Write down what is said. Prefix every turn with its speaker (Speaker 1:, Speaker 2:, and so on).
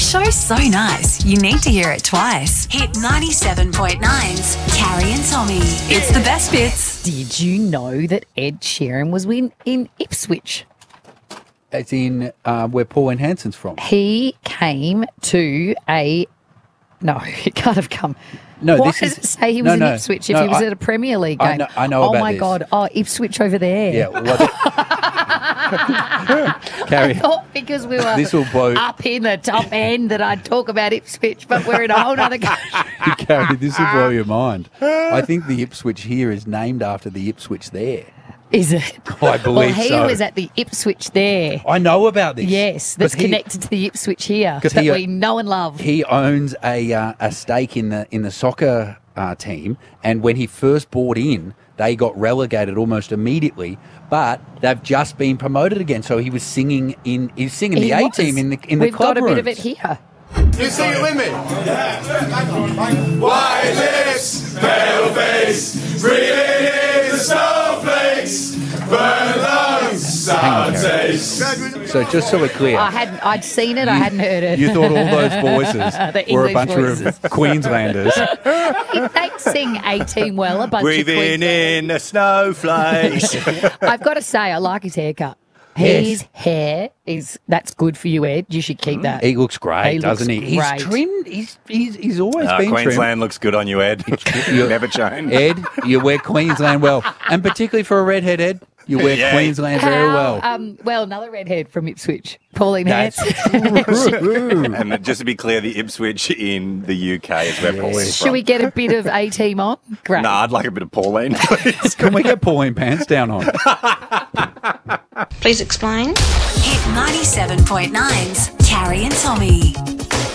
Speaker 1: show's so nice, you need to hear it twice. Hit 97.9's Carrie and Tommy. It's the best bits.
Speaker 2: Did you know that Ed Sheeran was in Ipswich?
Speaker 3: As in where Pauline Hanson's from.
Speaker 2: He came to a... No, he can't have come.
Speaker 3: No,
Speaker 2: Why
Speaker 3: this
Speaker 2: does
Speaker 3: is...
Speaker 2: it say he was in Ipswich if he was at a Premier League game?
Speaker 3: I know
Speaker 2: oh,
Speaker 3: about
Speaker 2: my
Speaker 3: this.
Speaker 2: God. Oh, Ipswich over there.
Speaker 3: Yeah. Well, Carrie,
Speaker 2: I thought because we were
Speaker 3: this will blow...
Speaker 2: up in the top end that I'd talk about Ipswich, but we're in a whole other country.
Speaker 3: Carrie, this will blow your mind. I think the Ipswich here is named after the Ipswich there.
Speaker 2: Is it?
Speaker 3: I believe
Speaker 2: he
Speaker 3: so.
Speaker 2: was at the Ipswich there.
Speaker 3: I know about this.
Speaker 2: Yes, that's connected to the Ipswich here that we know and love.
Speaker 3: He owns a stake in the soccer team, and when he first bought in, they got relegated almost immediately. But they've just been promoted again. So he was singing the A team in the club
Speaker 2: We've got a
Speaker 3: rooms.
Speaker 2: bit of it here.
Speaker 4: You sing it with me. White lips, pale face, breathing in the snowflakes, burn lungs, sour taste.
Speaker 3: So just so we're clear,
Speaker 2: I'd seen it, I hadn't heard it.
Speaker 3: you thought all those voices were a
Speaker 2: English
Speaker 3: bunch
Speaker 2: voices.
Speaker 3: of Queenslanders.
Speaker 2: They sing A Team well, a bunch of
Speaker 5: Breathing in a snowflake.
Speaker 2: I've got to say, I like his haircut. His hair that's good for you, Ed. You should keep that.
Speaker 3: He looks great,
Speaker 2: He
Speaker 3: doesn't
Speaker 2: looks
Speaker 3: he? He's
Speaker 2: great.
Speaker 3: trimmed. He's always been
Speaker 5: Queensland
Speaker 3: trimmed.
Speaker 5: looks good on you, Ed. Never change.
Speaker 3: Ed, you wear Queensland well, and particularly for a redhead, Ed, you wear
Speaker 5: Yeah.
Speaker 3: Queensland very well.
Speaker 2: Well, another redhead from Ipswich, Pauline
Speaker 5: That's
Speaker 2: Hanson.
Speaker 5: And just to be clear, the Ipswich in the UK is where Pauline's
Speaker 2: Should
Speaker 5: from.
Speaker 2: we get a bit of A Team on? Great.
Speaker 5: Nah, I'd like a bit of Pauline, please.
Speaker 3: Can we get Pauline Pants down on?
Speaker 1: Please explain. Hit 97.9's Carrie and Tommy.